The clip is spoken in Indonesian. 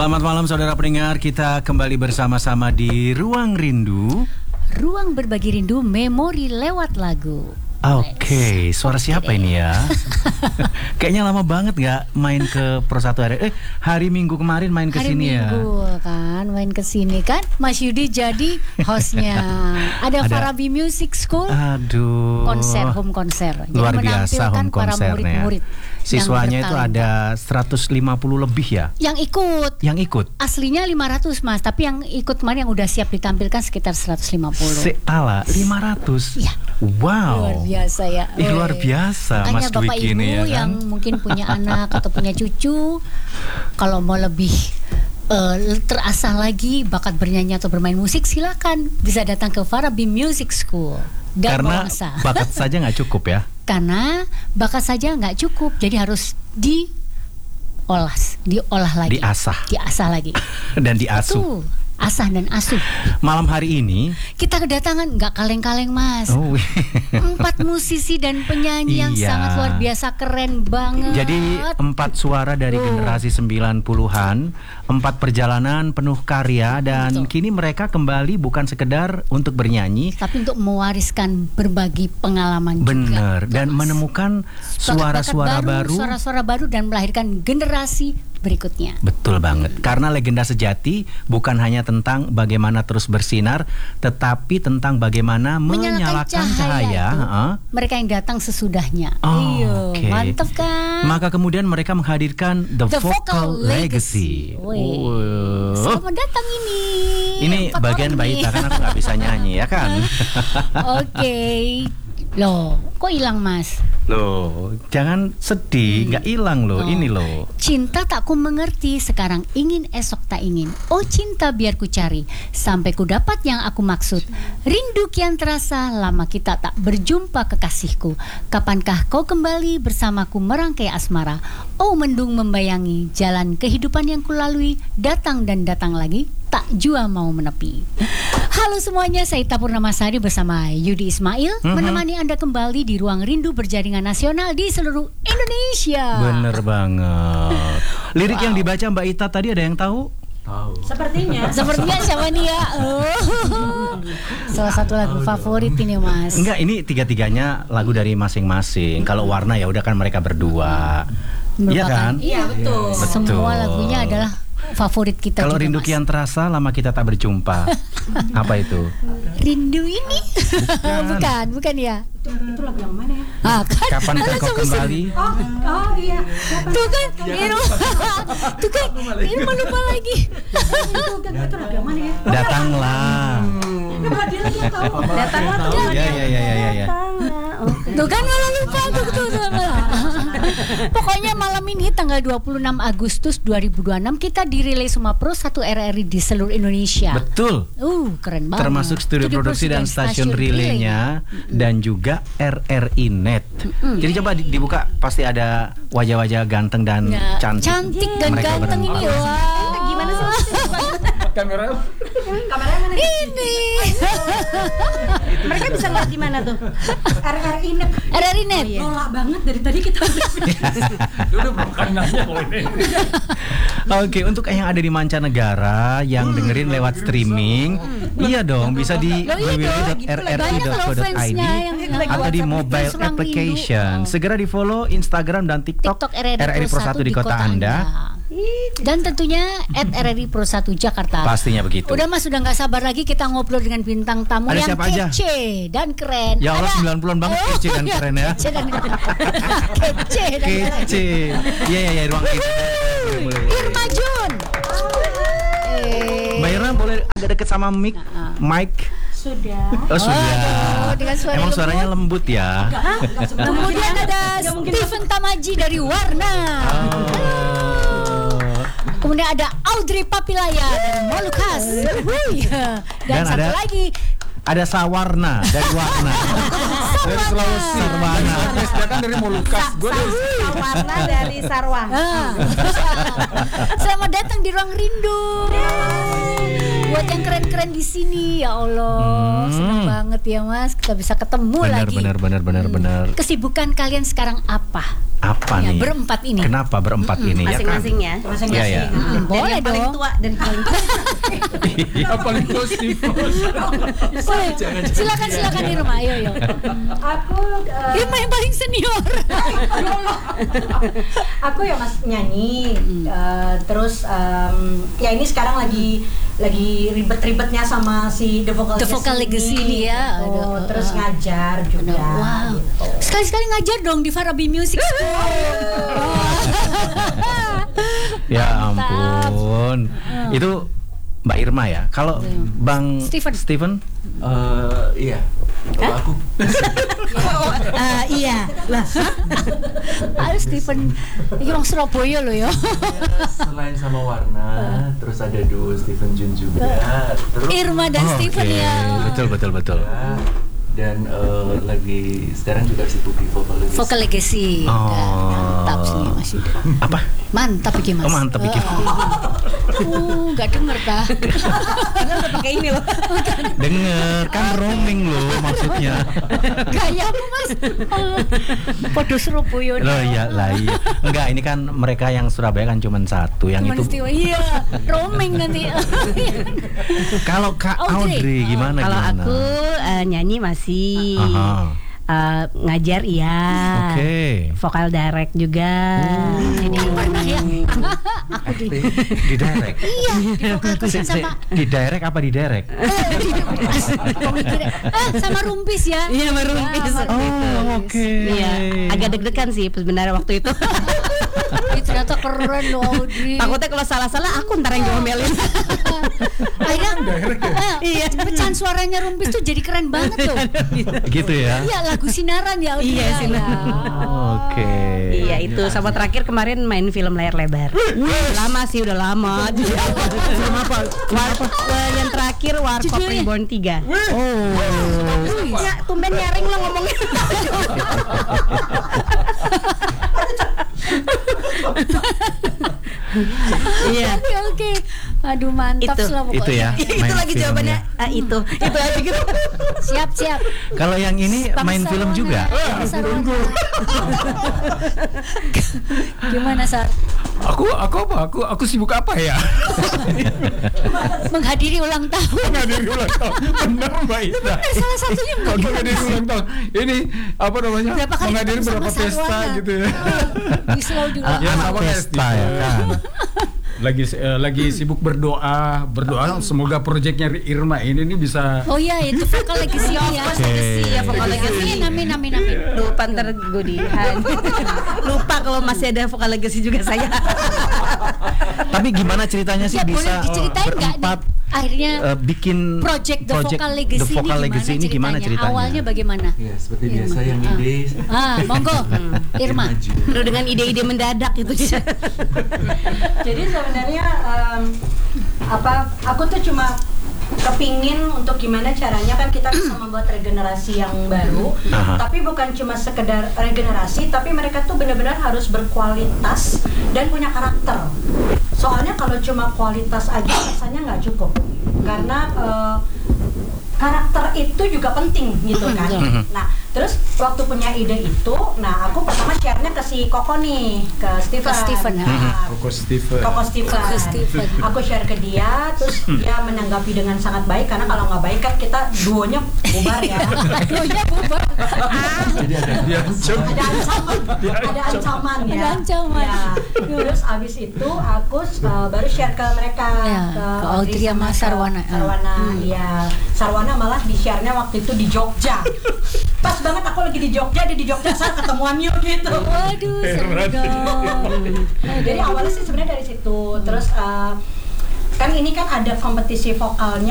Selamat malam saudara pendengar, kita kembali bersama-sama di Ruang Rindu. Ruang berbagi rindu, memori lewat lagu. Oke, suara siapa ini ya? Kayaknya lama banget gak main ke Pro 1 hari Minggu kemarin main ke sini ya. Hari Minggu kan, main ke sini kan. Mas Yudi jadi hostnya. Ada Farabi Music School. Aduh. Home konser. Luar biasa home para konsernya. murid-murid. Siswanya itu ada 150 lebih ya. Yang ikut. Aslinya 500 Mas, tapi yang ikut kemarin yang udah siap ditampilkan sekitar 150. Setala 500. Iya. Wow. Luar biasa ya. Luar biasa. Makanya Mas Bapak Dwiki Ibu ini ya kan? yang mungkin punya anak atau punya cucu, kalau mau lebih terasah lagi bakat bernyanyi atau bermain musik, silakan bisa datang ke Farabi Music School. Karena bakat saja nggak cukup ya. Karena bakat saja nggak cukup, jadi harus diolah lagi, diasah lagi dan diasuh. Asah dan asuh. Malam hari ini kita kedatangan nggak kaleng-kaleng Mas. 4 musisi dan penyanyi yang sangat luar biasa, keren banget. Jadi 4 suara dari generasi 90-an, 4 perjalanan penuh karya. Dan kini mereka kembali bukan sekedar untuk bernyanyi, tapi untuk mewariskan berbagi pengalaman juga. Bener. Dan menemukan suara-suara baru dan melahirkan generasi berikutnya. Betul banget. Karena legenda sejati bukan hanya tentang bagaimana terus bersinar, tetapi tentang bagaimana menyalakan cahaya. Mereka yang datang sesudahnya. Okay. Mantap kan? Maka kemudian mereka menghadirkan The Vocal Legacy. Selamat datang ini. Ini bagian Mbak Ita, kan aku nggak bisa nyanyi ya kan? Oke. Loh, kok hilang Mas? Loh, jangan sedih, nggak hilang loh, ini loh. Cinta tak ku mengerti, sekarang ingin esok tak ingin. Oh cinta biar ku cari, sampai ku dapat yang aku maksud. Rindu kian terasa, lama kita tak berjumpa kekasihku. Kapankah kau kembali bersamaku merangkai asmara? Oh mendung membayangi, jalan kehidupan yang kulalui, datang dan datang lagi, tak jua mau menepi. Halo semuanya, saya Ita Purnamasari bersama Yudi Ismail menemani Anda kembali di Ruang Rindu berjaringan nasional di seluruh Indonesia. Bener banget. Lirik yang dibaca Mbak Ita tadi ada yang tahu? Tahu. Sepertinya siapa nih ya? Salah satu lagu favorit ini Mas. Enggak, ini tiga-tiganya lagu dari masing-masing. Kalau Warna ya udah kan mereka berdua. Iya kan? Iya betul. Semua lagunya adalah favorit kita. Kalau juga, rindu Mas. kian terasa, lama kita tak berjumpa. Apa itu? Rindu ini? Bukan ya? Itu lagu yang mana ya? Kapankah kau kembali? Oh iya. Tuh kan, Irma lupa lagi. Itu lagu yang mana ya? Datanglah. Dia lagi yang tahu. Datanglah tuh. Ya. Tuh kan malah lupa tuh. Pokoknya malam ini tanggal 26 Agustus 2026 kita dirilis sama Pro 1 RRI di seluruh Indonesia. Betul. Keren banget. Termasuk studio produksi dan stasiun relaynya dan juga RRI Net. Jadi coba dibuka, pasti ada wajah-wajah ganteng dan cantik. Cantik dan mereka ganteng berempat. ini. Wah. Gimana sih? Kameranya mana? Ini. Mereka bisa lihat di mana tuh? RRI Net. RRI Net. Nolak banget dari tadi kita. Udah bukan nanya kalau ini. Oke, untuk yang ada di mancanegara yang dengerin lewat streaming, iya dong, bisa di www.rri.co.id atau di mobile application. Segera di follow Instagram dan TikTok RRI Pro 1 di kota Anda. Dan tentunya @RRI Pro 1 Jakarta. Pastinya begitu. Udah Mas, sudah nggak sabar lagi kita ngobrol dengan bintang tamu Ada yang siapa aja? kece dan keren. Ya Allah, 90-an banget kece dan keren ya. Kece dan keren. Kece. Iya, ruang ini. Irma Jun. Mbak Irma boleh agak deket sama mic. Sudah. Oh sudah. Dengan suara Emang suaranya lembut ya. Kemudian ada Stephen Tamaji dari Warna. Kemudian ada Audrey Papilaya dari Molucas. Dan satu ada- lagi Ada Sawarna dari Warna. Dari Sulawesi. Sarwana. Dia kan dari Molucas. Gue dari Warna dari Sarwah. Selamat datang di Ruang Rindu. Buat yang keren-keren di sini, ya Allah, senang banget ya Mas, kita bisa ketemu lagi. Benar. Kesibukan kalian sekarang apa? Apa Ya, nih? berempat ini. Kenapa berempat ini ya kan? Masing-masing ya. Iya, ya. Boleh Dari yang paling dong. tua dan paling tua. Yang paling positif. Boleh. Silakan Irma, ayo. Aku Irma yang paling senior. aku ya Mas nyanyi. Terus ya ini sekarang lagi ribet-ribetnya sama si The Vocal Legacy ini ya. gitu. Aduh, Terus ngajar juga. Wow. Gitu. Sekali-sekali ngajar dong di Farabi Music School. Ya ampun. Itu Mbak Irma ya. Kalau Bang Steven? Iya. Kalau aku Iya. Lah. Ayo Steven, ini orang Surabaya loh ya. selain sama Warna, terus ada duo Steven Jun juga. Terus Irma dan Steven Oke, ya. betul. ya, dan lagi sekarang juga sibuk di Vocal Legacy. Oh. Mantap sih Mas Yuda. Apa? Mantap iki Mas. Oh, mantap iki. Nggak denger ta. Pakai ini loh. Denger kan roaming loh maksudnya. Gayamu Mas. Podo Surabaya. Loh iya. Enggak, ini kan mereka yang Surabaya kan cuma satu, yang Cuman itu. istiwa, iya, roaming nanti. Kalau Kak Audrey. Audrey gimana? Kalau gimana? aku nyanyi masih, Aha. ngajar iya, Oke. vokal direct juga. Ini pernah ya. Aku di Di direct. iya, di vokal coaching sama Di direct apa di direct? sama Rumpis ya. Iya, sama Rumpis. Ya, sama Oh, oke. Iya, agak deg-degan sih sebenarnya waktu itu. Ih, ternyata keren loh Audrey. Takutnya kalau salah-salah aku ntar yang diomelin. Akhirnya iya, pecahan suaranya Rumpis tuh jadi keren banget loh. Gitu ya. Iya, lagu Sinaran ya Audrey. Iya, ya. Sinaran. Oke. Iya, itu sama terakhir kemarin main film layar lebar. Lama sih, udah lama. Film apa? Yang terakhir Warkop Judulnya? Reborn 3. Oh. Ya, tumben nyaring lo ngomongnya. Iya. Oke. Aduh mantap Itu. lah pokoknya. Itu ya. Itu Main lagi filmnya. jawabannya. Itu aja gitu. Siap. Kalau yang ini main film juga. Gimana Sar? Aku apa? Aku sibuk apa ya? Menghadiri ulang tahun. Menghadiri ulang tahun. Benar Mbak Ita. Salah satunya Menghadiri ulang tahun. Ini apa namanya? Berapa kali Menghadiri ketemu berapa sama pesta Sarwana. gitu ya. Di Slow juga. Ya, Anak sama kayak pesta ya kan. Lagi sibuk berdoa semoga proyeknya Irma ini nih bisa. Oh iya, itu vokal legacy ya. Ya vokal legacy. Amin. Lupa ntar gue lupa kalau masih ada vokal legacy juga saya. Tapi gimana ceritanya sih Ya boleh bisa diceritain nggak berempat nih? Akhirnya bikin project The Vocal Legacy ini gimana ceritanya? Awalnya bagaimana? ya seperti biasa yang ide Monggo, Irma. maju. Penuh dengan ide-ide mendadak gitu ya. Jadi sebenarnya aku tuh cuma kepingin untuk gimana caranya kan kita bisa membuat regenerasi yang baru, tapi bukan cuma sekedar regenerasi, tapi mereka tuh benar-benar harus berkualitas dan punya karakter. Soalnya kalau cuma kualitas aja rasanya nggak cukup, karena karakter itu juga penting gitu kan. Nah, terus waktu punya ide itu, nah aku pertama share-nya ke si Koko nih, ke Steven. Nah, Koko Steven. Koko Steven. Aku share ke dia, terus dia menanggapi dengan sangat baik, karena kalau nggak baik kan kita duonya bubar ya. Duonya bubar. Jadi ada Ada ancaman ya. Ada ancaman. Ya. Terus abis itu aku baru share ke mereka, Ya, ke Audrey sama Sarwana. Iya, Sarwana malah di share-nya waktu itu di Jogja. Pas banget aku lagi di Jogja, dia di Jogja, saat ketemuan yuk gitu. Waduh, seru dong. Jadi awalnya sih sebenarnya dari situ. Terus kan ini kan ada kompetisi vokalnya